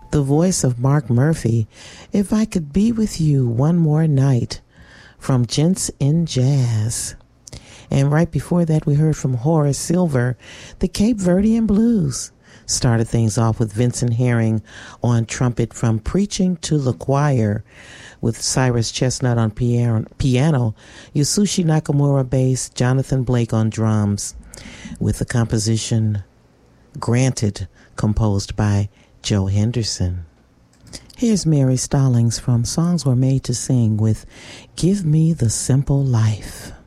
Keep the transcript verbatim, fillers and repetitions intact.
the voice of Mark Murphy, If I Could Be With You One More Night, from Gents in Jazz. And right before that, we heard from Horace Silver, the Cape Verdean Blues. Started things off with Vincent Herring on trumpet, From Preaching to the Choir, with Cyrus Chestnut on piano, piano Yasushi Nakamura bass, Jonathan Blake on drums, with the composition Granted, composed by Joe Henderson. Here's Mary Stallings from Songs Were Made to Sing with Give Me the Simple Life.